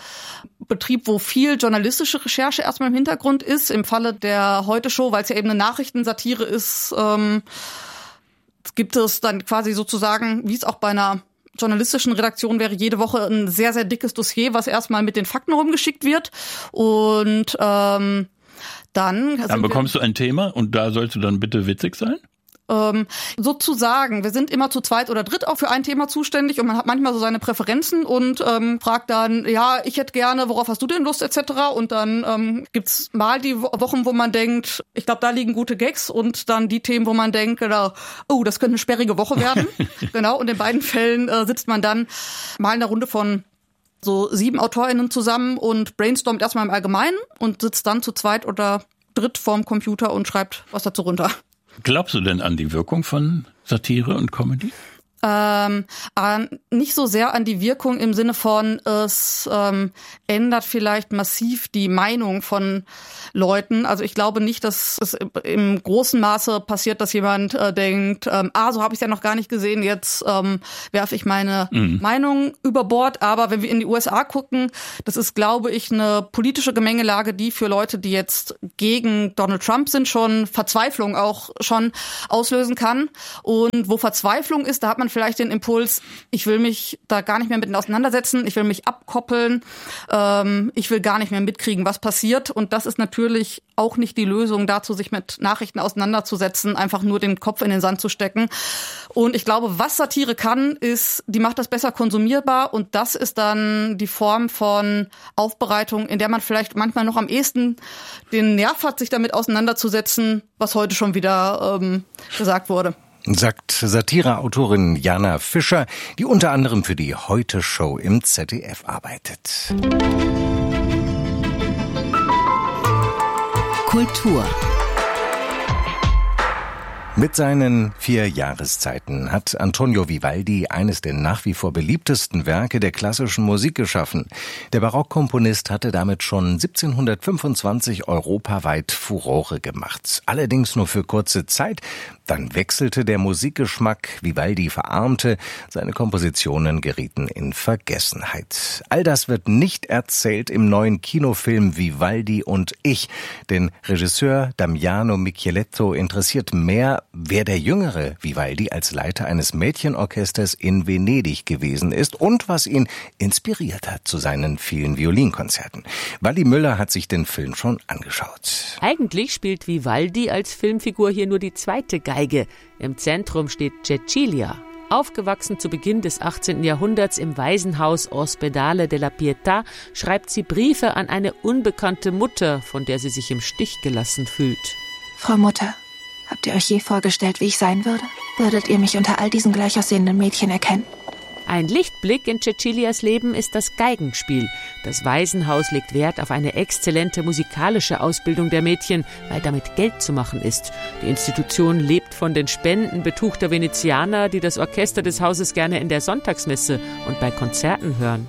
Betrieb, wo viel journalistische Recherche erstmal im Hintergrund ist. Im Falle der Heute-Show, weil es ja eben eine Nachrichtensatire ist, ähm, gibt es dann quasi sozusagen, wie es auch bei einer journalistischen Redaktion wäre, jede Woche ein sehr, sehr dickes Dossier, was erstmal mit den Fakten rumgeschickt wird. Und ähm, Dann, dann bekommst du ein Thema und da sollst du dann bitte witzig sein? Ähm, sozusagen. Wir sind immer zu zweit oder dritt auch für ein Thema zuständig und man hat manchmal so seine Präferenzen und ähm, fragt dann, ja, ich hätte gerne, worauf hast du denn Lust et cetera. Und dann ähm, gibt's mal die Wochen, wo man denkt, ich glaube, da liegen gute Gags und dann die Themen, wo man denkt, genau, oh, das könnte eine sperrige Woche werden. Genau, und in beiden Fällen äh, sitzt man dann mal in der Runde von so sieben AutorInnen zusammen und brainstormt erstmal im Allgemeinen und sitzt dann zu zweit oder dritt vorm Computer und schreibt was dazu runter. Glaubst du denn an die Wirkung von Satire und Comedy? Ähm, äh, nicht so sehr an die Wirkung im Sinne von, es ähm, ändert vielleicht massiv die Meinung von Leuten. Also ich glaube nicht, dass es im großen Maße passiert, dass jemand äh, denkt, ähm, ah, so habe ich es ja noch gar nicht gesehen, jetzt ähm, werfe ich meine mhm. Meinung über Bord. Aber wenn wir in die U S A gucken, das ist, glaube ich, eine politische Gemengelage, die für Leute, die jetzt gegen Donald Trump sind, schon Verzweiflung auch schon auslösen kann. Und wo Verzweiflung ist, da hat man vielleicht den Impuls, ich will mich da gar nicht mehr mit auseinandersetzen, ich will mich abkoppeln, ähm, ich will gar nicht mehr mitkriegen, was passiert. Und das ist natürlich auch nicht die Lösung dazu, sich mit Nachrichten auseinanderzusetzen, einfach nur den Kopf in den Sand zu stecken. Und ich glaube, was Satire kann, ist, die macht das besser konsumierbar und das ist dann die Form von Aufbereitung, in der man vielleicht manchmal noch am ehesten den Nerv hat, sich damit auseinanderzusetzen, was heute schon wieder ähm, gesagt wurde. Sagt Satireautorin Jana Fischer, die unter anderem für die Heute-Show im Z D F arbeitet. Kultur. Mit seinen vier Jahreszeiten hat Antonio Vivaldi eines der nach wie vor beliebtesten Werke der klassischen Musik geschaffen. Der Barockkomponist hatte damit schon siebzehnhundertfünfundzwanzig europaweit Furore gemacht. Allerdings nur für kurze Zeit. Dann wechselte der Musikgeschmack, Vivaldi verarmte, seine Kompositionen gerieten in Vergessenheit. All das wird nicht erzählt im neuen Kinofilm Vivaldi und ich. Denn Regisseur Damiano Micheletto interessiert mehr, wer der jüngere Vivaldi als Leiter eines Mädchenorchesters in Venedig gewesen ist und was ihn inspiriert hat zu seinen vielen Violinkonzerten. Wally Müller hat sich den Film schon angeschaut. Eigentlich spielt Vivaldi als Filmfigur hier nur die zweite Geige. Im Zentrum steht Cecilia. Aufgewachsen zu Beginn des achtzehnten Jahrhunderts im Waisenhaus Ospedale della Pietà, schreibt sie Briefe an eine unbekannte Mutter, von der sie sich im Stich gelassen fühlt. Frau Mutter, habt ihr euch je vorgestellt, wie ich sein würde? Würdet ihr mich unter all diesen gleich aussehenden Mädchen erkennen? Ein Lichtblick in Cecilias Leben ist das Geigenspiel. Das Waisenhaus legt Wert auf eine exzellente musikalische Ausbildung der Mädchen, weil damit Geld zu machen ist. Die Institution lebt von den Spenden betuchter Venezianer, die das Orchester des Hauses gerne in der Sonntagsmesse und bei Konzerten hören.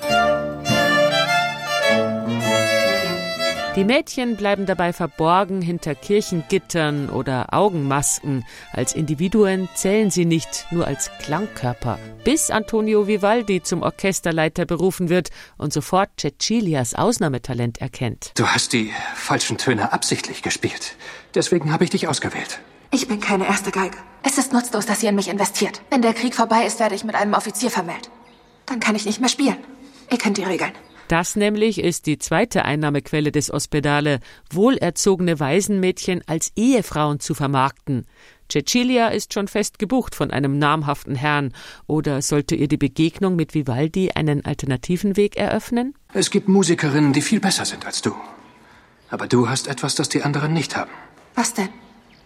Die Mädchen bleiben dabei verborgen hinter Kirchengittern oder Augenmasken. Als Individuen zählen sie nicht, nur als Klangkörper. Bis Antonio Vivaldi zum Orchesterleiter berufen wird und sofort Cecilias Ausnahmetalent erkennt. Du hast die falschen Töne absichtlich gespielt. Deswegen habe ich dich ausgewählt. Ich bin keine erste Geige. Es ist nutzlos, dass ihr in mich investiert. Wenn der Krieg vorbei ist, werde ich mit einem Offizier vermählt. Dann kann ich nicht mehr spielen. Ihr kennt die Regeln. Das nämlich ist die zweite Einnahmequelle des Ospedale, wohlerzogene Waisenmädchen als Ehefrauen zu vermarkten. Cecilia ist schon fest gebucht von einem namhaften Herrn. Oder sollte ihr die Begegnung mit Vivaldi einen alternativen Weg eröffnen? Es gibt Musikerinnen, die viel besser sind als du. Aber du hast etwas, das die anderen nicht haben. Was denn?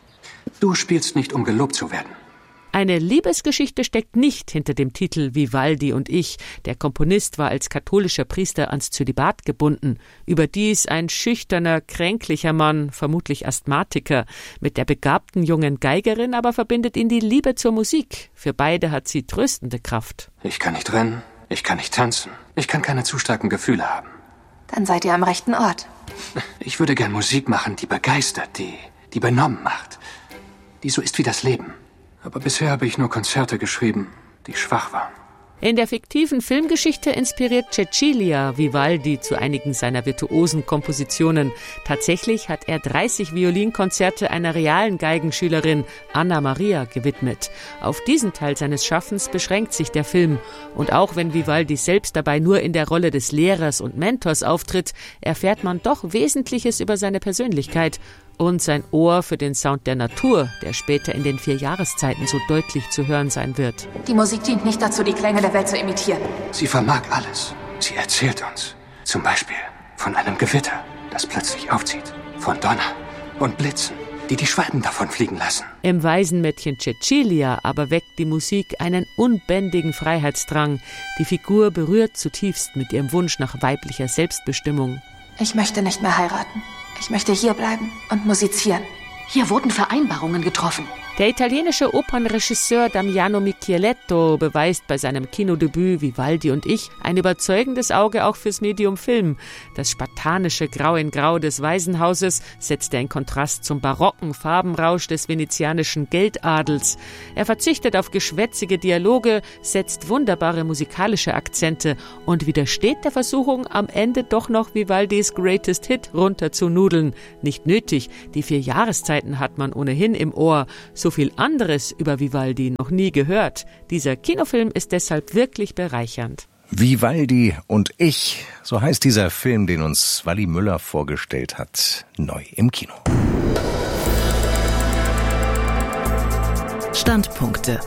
Du spielst nicht, um gelobt zu werden. Eine Liebesgeschichte steckt nicht hinter dem Titel Vivaldi und ich. Der Komponist war als katholischer Priester ans Zölibat gebunden. Überdies ein schüchterner, kränklicher Mann, vermutlich Asthmatiker. Mit der begabten jungen Geigerin aber verbindet ihn die Liebe zur Musik. Für beide hat sie tröstende Kraft. Ich kann nicht rennen, ich kann nicht tanzen, ich kann keine zu starken Gefühle haben. Dann seid ihr am rechten Ort. Ich würde gern Musik machen, die begeistert, die, die benommen macht. Die so ist wie das Leben. Aber bisher habe ich nur Konzerte geschrieben, die schwach waren. In der fiktiven Filmgeschichte inspiriert Cecilia Vivaldi zu einigen seiner virtuosen Kompositionen. Tatsächlich hat er dreißig Violinkonzerte einer realen Geigenschülerin, Anna Maria, gewidmet. Auf diesen Teil seines Schaffens beschränkt sich der Film. Und auch wenn Vivaldi selbst dabei nur in der Rolle des Lehrers und Mentors auftritt, erfährt man doch Wesentliches über seine Persönlichkeit und sein Ohr für den Sound der Natur, der später in den vier Jahreszeiten so deutlich zu hören sein wird. Die Musik dient nicht dazu, die Klänge der Welt zu imitieren. Sie vermag alles. Sie erzählt uns zum Beispiel von einem Gewitter, das plötzlich aufzieht, von Donner und Blitzen, die die Schwalben davon fliegen lassen. Im Waisenmädchen Cecilia aber weckt die Musik einen unbändigen Freiheitsdrang. Die Figur berührt zutiefst mit ihrem Wunsch nach weiblicher Selbstbestimmung. Ich möchte nicht mehr heiraten. Ich möchte hier bleiben und musizieren. Hier wurden Vereinbarungen getroffen. Der italienische Opernregisseur Damiano Micheletto beweist bei seinem Kinodebüt Vivaldi und ich ein überzeugendes Auge auch fürs Medium Film. Das spartanische Grau in Grau des Waisenhauses setzt er in Kontrast zum barocken Farbenrausch des venezianischen Geldadels. Er verzichtet auf geschwätzige Dialoge, setzt wunderbare musikalische Akzente und widersteht der Versuchung, am Ende doch noch Vivaldis Greatest Hit runterzunudeln. Nicht nötig, die vier Jahreszeiten hat man ohnehin im Ohr. So viel anderes über Vivaldi noch nie gehört. Dieser Kinofilm ist deshalb wirklich bereichernd. Vivaldi und ich, so heißt dieser Film, den uns Wally Müller vorgestellt hat, neu im Kino. Standpunkte.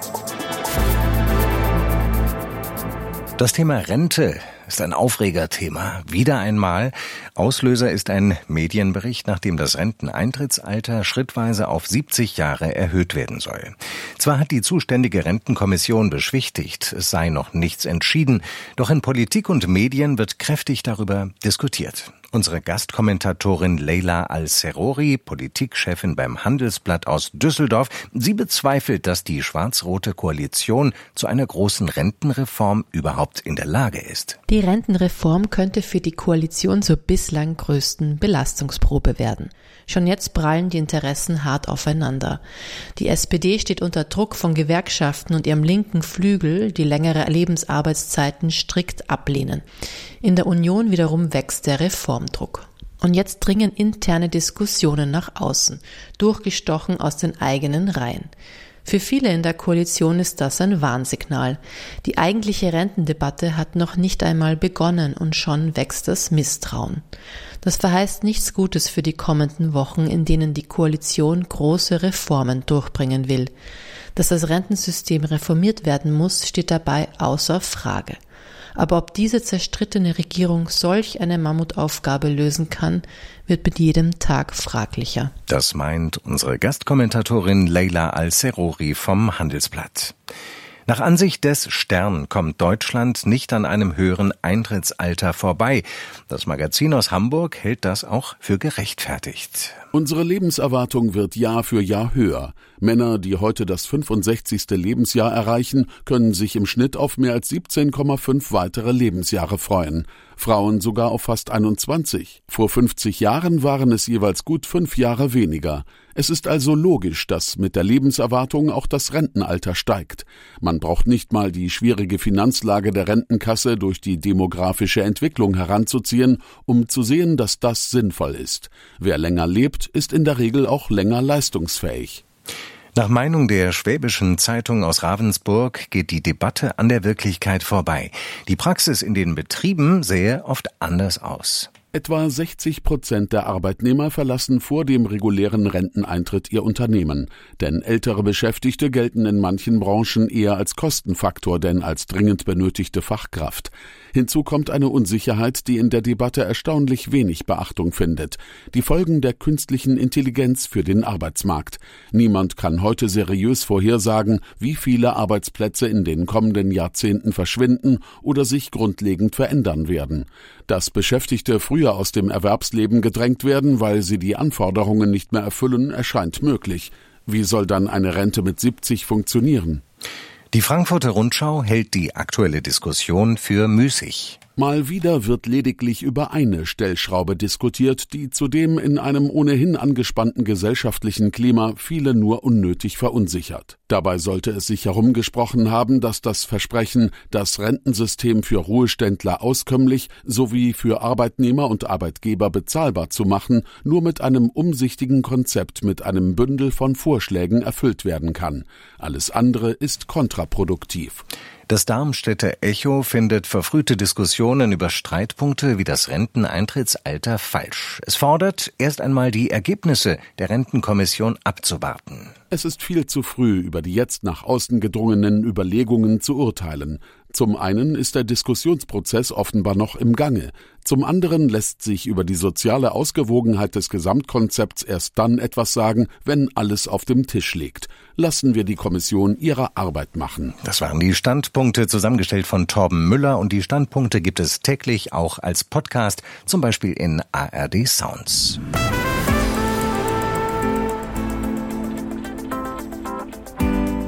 Das Thema Rente ist ein Aufregerthema. Wieder einmal. Auslöser ist ein Medienbericht, nachdem das Renteneintrittsalter schrittweise auf siebzig Jahre erhöht werden soll. Zwar hat die zuständige Rentenkommission beschwichtigt, es sei noch nichts entschieden, doch in Politik und Medien wird kräftig darüber diskutiert. Unsere Gastkommentatorin Leila Al-Serori, Politikchefin beim Handelsblatt aus Düsseldorf, sie bezweifelt, dass die schwarz-rote Koalition zu einer großen Rentenreform überhaupt in der Lage ist. Die Rentenreform könnte für die Koalition zur bislang größten Belastungsprobe werden. Schon jetzt prallen die Interessen hart aufeinander. Die S P D steht unter Druck von Gewerkschaften und ihrem linken Flügel, die längere Lebensarbeitszeiten strikt ablehnen. In der Union wiederum wächst der Reformdruck. Und jetzt dringen interne Diskussionen nach außen, durchgestochen aus den eigenen Reihen. Für viele in der Koalition ist das ein Warnsignal. Die eigentliche Rentendebatte hat noch nicht einmal begonnen und schon wächst das Misstrauen. Das verheißt nichts Gutes für die kommenden Wochen, in denen die Koalition große Reformen durchbringen will. Dass das Rentensystem reformiert werden muss, steht dabei außer Frage. Aber ob diese zerstrittene Regierung solch eine Mammutaufgabe lösen kann, wird mit jedem Tag fraglicher. Das meint unsere Gastkommentatorin Leila Al-Serori vom Handelsblatt. Nach Ansicht des Stern kommt Deutschland nicht an einem höheren Eintrittsalter vorbei. Das Magazin aus Hamburg hält das auch für gerechtfertigt. Unsere Lebenserwartung wird Jahr für Jahr höher. Männer, die heute das fünfundsechzigste Lebensjahr erreichen, können sich im Schnitt auf mehr als siebzehn Komma fünf weitere Lebensjahre freuen. Frauen sogar auf fast einundzwanzig. Vor fünfzig Jahren waren es jeweils gut fünf Jahre weniger. Es ist also logisch, dass mit der Lebenserwartung auch das Rentenalter steigt. Man braucht nicht mal die schwierige Finanzlage der Rentenkasse durch die demografische Entwicklung heranzuziehen, um zu sehen, dass das sinnvoll ist. Wer länger lebt, ist in der Regel auch länger leistungsfähig. Nach Meinung der Schwäbischen Zeitung aus Ravensburg geht die Debatte an der Wirklichkeit vorbei. Die Praxis in den Betrieben sähe oft anders aus. Etwa sechzig Prozent der Arbeitnehmer verlassen vor dem regulären Renteneintritt ihr Unternehmen. Denn ältere Beschäftigte gelten in manchen Branchen eher als Kostenfaktor denn als dringend benötigte Fachkraft. Hinzu kommt eine Unsicherheit, die in der Debatte erstaunlich wenig Beachtung findet. Die Folgen der künstlichen Intelligenz für den Arbeitsmarkt. Niemand kann heute seriös vorhersagen, wie viele Arbeitsplätze in den kommenden Jahrzehnten verschwinden oder sich grundlegend verändern werden. Dass Beschäftigte früher aus dem Erwerbsleben gedrängt werden, weil sie die Anforderungen nicht mehr erfüllen, erscheint möglich. Wie soll dann eine Rente mit siebzig funktionieren? Die Frankfurter Rundschau hält die aktuelle Diskussion für müßig. Mal wieder wird lediglich über eine Stellschraube diskutiert, die zudem in einem ohnehin angespannten gesellschaftlichen Klima viele nur unnötig verunsichert. Dabei sollte es sich herumgesprochen haben, dass das Versprechen, das Rentensystem für Ruheständler auskömmlich sowie für Arbeitnehmer und Arbeitgeber bezahlbar zu machen, nur mit einem umsichtigen Konzept mit einem Bündel von Vorschlägen erfüllt werden kann. Alles andere ist kontraproduktiv. Das Darmstädter Echo findet verfrühte Diskussionen über Streitpunkte wie das Renteneintrittsalter falsch. Es fordert, erst einmal die Ergebnisse der Rentenkommission abzuwarten. Es ist viel zu früh, über die jetzt nach außen gedrungenen Überlegungen zu urteilen. Zum einen ist der Diskussionsprozess offenbar noch im Gange. Zum anderen lässt sich über die soziale Ausgewogenheit des Gesamtkonzepts erst dann etwas sagen, wenn alles auf dem Tisch liegt. Lassen wir die Kommission ihre Arbeit machen. Das waren die Standpunkte, zusammengestellt von Torben Müller. Und die Standpunkte gibt es täglich auch als Podcast, zum Beispiel in A R D Sounds.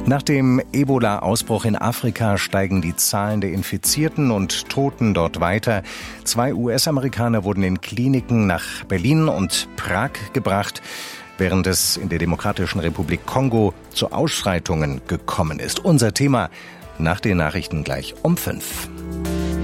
Nach dem Ebola-Ausbruch in Afrika steigen die Zahlen der Infizierten und Toten dort weiter. Zwei U S-Amerikaner wurden in Kliniken nach Berlin und Prag gebracht, während es in der Demokratischen Republik Kongo zu Ausschreitungen gekommen ist. Unser Thema nach den Nachrichten gleich um fünf.